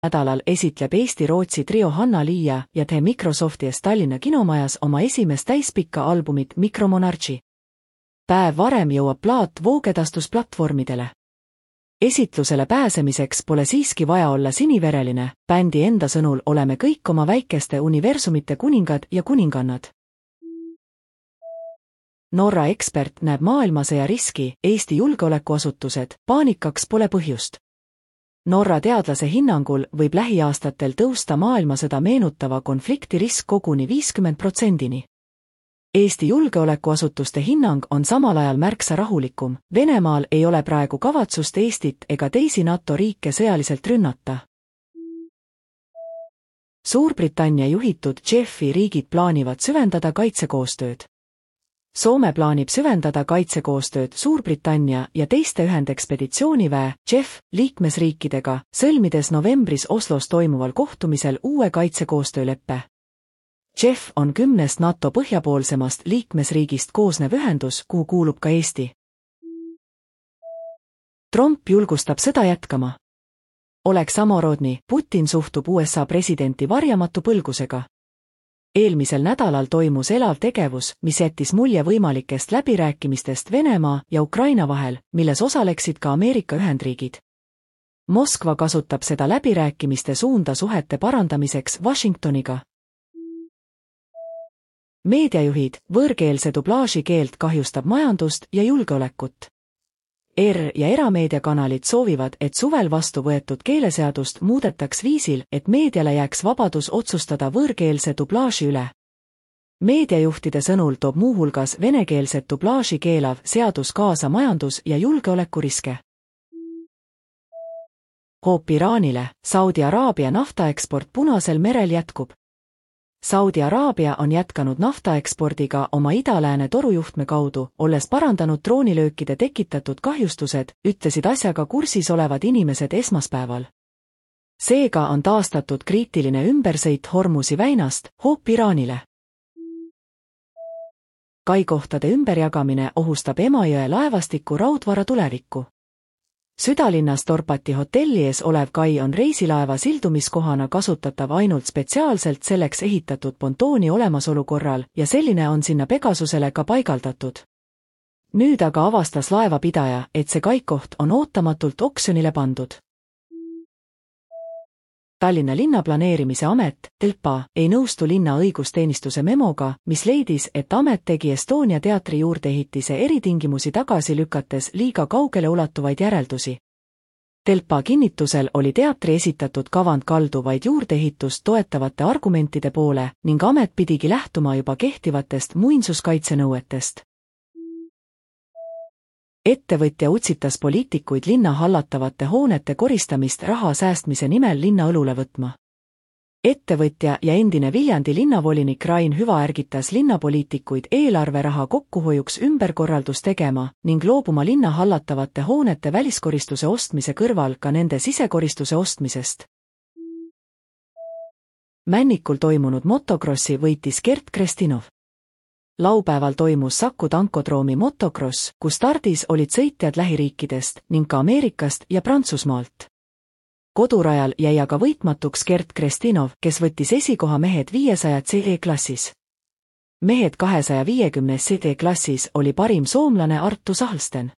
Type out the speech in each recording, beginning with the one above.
nädalal esitleb Eesti-Rootsi trio Hanna-Liia ja The Microsofties Tallinna kinomajas oma esimest täispikka albumit Micromonarchi. Päev varem jõuab plaat voogedastusplatvormidele. Esitlusele pääsemiseks pole siiski vaja olla sinivereline, bändi enda sõnul oleme kõik oma väikeste universumite kuningad ja kuningannad. Norra ekspert näeb maailmasõja riski, Eesti julgeolekuasutused, paanikaks pole põhjust. Norra teadlase hinnangul võib lähiaastatel tõusta maailmasõda meenutava konflikti risk koguni 50%. Eesti julgeolekuasutuste hinnang on samal ajal märksa rahulikum. Venemaal ei ole praegu kavatsust Eestit ega teisi NATO riike sõjaliselt rünnata. Suurbritannia juhitud JEF-i riigid plaanivad süvendada kaitsekoostööd. Soome plaanib süvendada kaitsekoostööd Suurbritannia ja teiste ühendekspeditsiooniväe JEF liikmesriikidega, sõlmides novembris Oslos toimuval kohtumisel uue kaitsekoostööleppe. JEF on 10 NATO põhjapoolsemast liikmesriigist koosnev ühendus, kuhu kuulub ka Eesti. Trump julgustab sõda jätkama. Oleks samarodni, Putin suhtub USA presidenti varjamatu põlgusega. Eelmisel nädalal toimus elav tegevus, mis jättis mulje võimalikest läbirääkimistest Venemaa ja Ukraina vahel, milles osaleksid ka Ameerika Ühendriigid. Moskva kasutab seda läbirääkimiste suunda suhete parandamiseks Washingtoniga. Meediajuhid, võõrkeelse dublaaži keeld kahjustab majandust ja julgeolekut. Ja erameediakanalid soovivad, et suvel vastu võetud keeleseadust muudetaks viisil, et meediale jääks vabadus otsustada võõrkeelse dublaaži üle. Meediajuhtide sõnul toob muuhulgas venekeelset dublaaži keelav seadus kaasa majandus- ja julgeolekuriske. Hoop Iraanile, Saudi Araabia naftaeksport Punasel merel jätkub. Saudi Araabia on jätkanud naftaekspordiga oma ida-lääne torujuhtme kaudu, olles parandanud droonilöökide tekitatud kahjustused, ütlesid asjaga kursis olevad inimesed esmaspäeval. Seega on taastatud kriitiline ümbersõit Hormusi väinast Hoop Iraanile. Kaikohtade ümberjagamine ohustab Emajõe laevastiku raudvara tulevikku. Südalinnas Dorpati hotelli ees olev kai on reisilaeva sildumiskohana kasutatav ainult spetsiaalselt selleks ehitatud pontooni olemasolu korral ja selline on sinna Pegasusele ka paigaldatud. Nüüd aga avastas laevapidaja, et see kaikoht on ootamatult oksjonile pandud. Tallinna linnaplaneerimise amet, TLPA, ei nõustu linna õigusteenistuse memoga, mis leidis, et amet tegi Estonia teatri juurdeehitise eritingimusi tagasi lükates liiga kaugele ulatuvaid järeldusi. TLPA kinnitusel oli teatri esitatud kavand kaldu vaid juurdeehitust toetavate argumentide poole ning amet pidigi lähtuma juba kehtivatest muinsuskaitsenõuetest. Ettevõtja utsitas poliitikuid linna hallatavate hoonete koristamist raha säästmise nimel linna õlule võtma. Ettevõtja ja endine Viljandi linnavolinik Rain Hüva ärgitas linnapoliitikuid eelarveraha kokkuhoiuks ümberkorraldus tegema ning loobuma linna hallatavate hoonete väliskoristuse ostmise kõrval ka nende sisekoristuse ostmisest. Männikul toimunud motokrossi võitis Gert Krestinov. Laupäeval toimus Saku tankodroomi motokross, kus stardis olid sõitjad lähiriikidest ning ka Ameerikast ja Prantsusmaalt. Kodurajal jäi aga võitmatuks Gert Krestinov, kes võttis esikoha mehed 500 CE klassis. Mehed 250 CE klassis oli parim soomlane Arttu Sahlsten.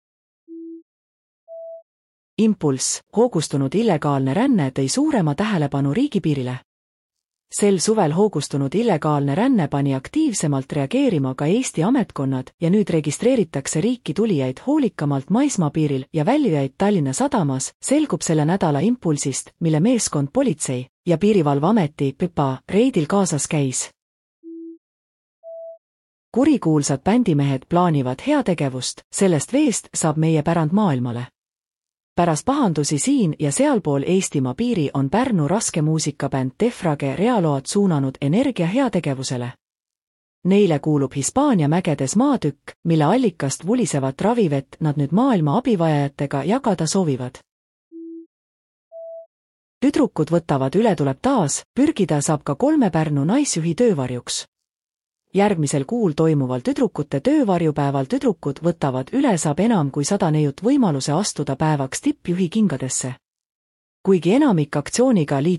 Impulss, hoogustunud illegaalne ränne tõi suurema tähelepanu riigipiirile. Sel suvel hoogustunud illegaalne ränne pani aktiivsemalt reageerima ka Eesti ametkonnad ja nüüd registreeritakse riiki tulijaid hoolikamalt maismaapiiril ja väljujaid Tallinna sadamas, selgub selle nädala Impulsist, mille meeskond politsei ja piirivalveameti PPA reidil kaasas käis. Kurikuulsad bändimehed plaanivad heategevust, sellest veest saab meie pärand maailmale. Pärast pahandusi siin ja sealpool Eestimaa piiri on Pärnu raskemuusikabänd Defrage reaload suunanud energia heategevusele. Neile kuulub Hispaania mägedes maatükk, mille allikast vulisevat ravivett nad nüüd maailma abivajajatega jagada soovivad. Tüdrukud võtavad üle tuleb taas, pürgida saab ka 3 Pärnu naisjuhi töövarjuks. Järgmisel kuul toimuval tüdrukute töövarjupäeval tüdrukud võtavad üle saab enam kui 100 neiut võimaluse astuda päevaks tippjuhi kingadesse. Kuigi enamik aktsiooniga liitub